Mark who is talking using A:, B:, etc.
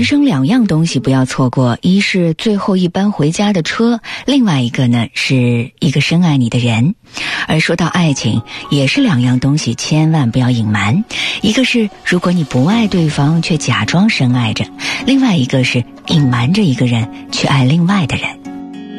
A: 生两样东西不要错过，一是最后一班回家的车，另外一个呢是一个深爱你的人。而说到爱情，也是两样东西千万不要隐瞒，一个是如果你不爱对方却假装深爱着，另外一个是隐瞒着一个人去爱另外的人。